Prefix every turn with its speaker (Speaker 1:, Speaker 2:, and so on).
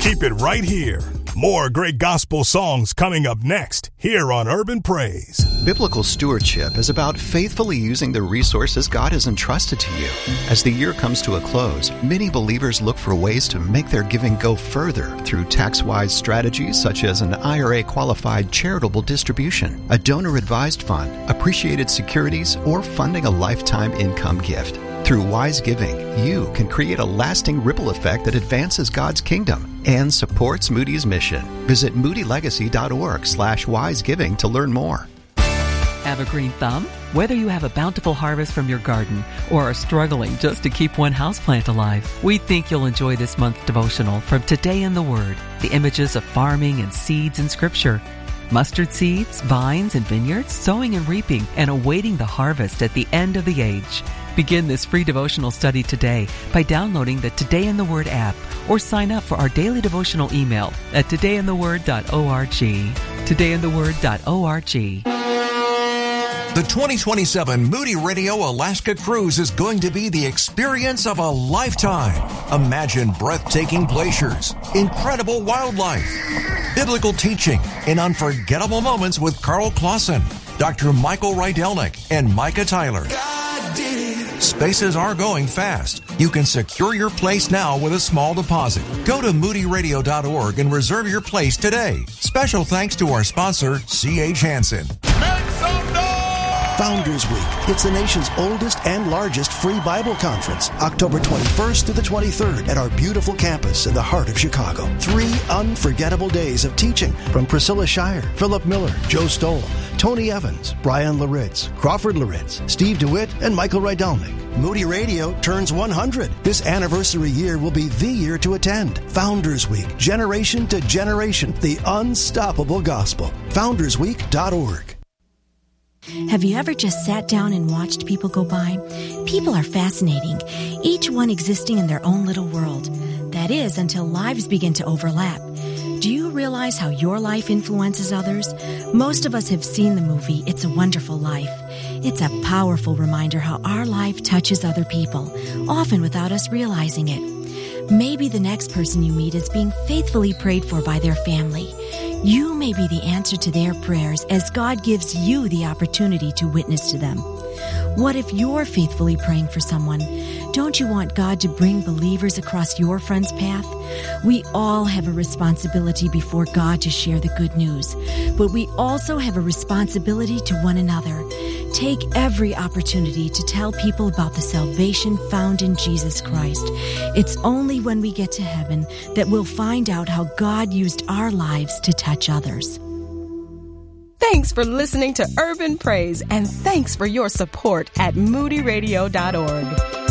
Speaker 1: Keep it right here. More great gospel songs coming up next here on Urban Praise.
Speaker 2: Biblical stewardship is about faithfully using the resources God has entrusted to you. As the year comes to a close, many believers look for ways to make their giving go further through tax-wise strategies such as an IRA-qualified charitable distribution, a donor-advised fund, appreciated securities, or funding a lifetime income gift. Through wise giving, you can create a lasting ripple effect that advances God's kingdom and supports Moody's mission. Visit moodylegacy.org/wisegiving to learn more.
Speaker 3: Have a green thumb? Whether you have a bountiful harvest from your garden or are struggling just to keep one houseplant alive, we think you'll enjoy this month's devotional from Today in the Word, the images of farming and seeds in Scripture. Mustard seeds, vines, and vineyards, sowing and reaping, and awaiting the harvest at the end of the age. Begin this free devotional study today by downloading the Today in the Word app or sign up for our daily devotional email at todayintheword.org. todayintheword.org.
Speaker 4: The 2027 Moody Radio Alaska Cruise is going to be the experience of a lifetime. Imagine breathtaking glaciers, incredible wildlife, biblical teaching, and unforgettable moments with Carl Clausen, Dr. Michael Rydelnik, and Micah Tyler. Spaces are going fast. You can secure your place now with a small deposit. Go to moodyradio.org and reserve your place today. Special thanks to our sponsor, C.H. Hansen.
Speaker 5: Founders Week. It's the nation's oldest and largest free Bible conference, October 21st to the 23rd at our beautiful campus in the heart of Chicago. 3 unforgettable days of teaching from Priscilla Shire, Philip Miller, Joe Stoll, Tony Evans, Brian Laritz, Crawford Laritz, Steve DeWitt, and Michael Rydelnik. Moody Radio turns 100. This anniversary year will be the year to attend. Founders Week, generation to generation, the unstoppable gospel. FoundersWeek.org.
Speaker 6: Have you ever just sat down and watched people go by? People are fascinating, each one existing in their own little world. That is, until lives begin to overlap. Do you realize how your life influences others? Most of us have seen the movie It's a Wonderful Life. It's a powerful reminder how our life touches other people, often without us realizing it. Maybe the next person you meet is being faithfully prayed for by their family. You may be the answer to their prayers as God gives you the opportunity to witness to them. What if you're faithfully praying for someone? Don't you want God to bring believers across your friend's path? We all have a responsibility before God to share the good news, but we also have a responsibility to one another. Take every opportunity to tell people about the salvation found in Jesus Christ. It's only when we get to heaven that we'll find out how God used our lives to touch others.
Speaker 7: Thanks for listening to Urban Praise, and thanks for your support at moodyradio.org.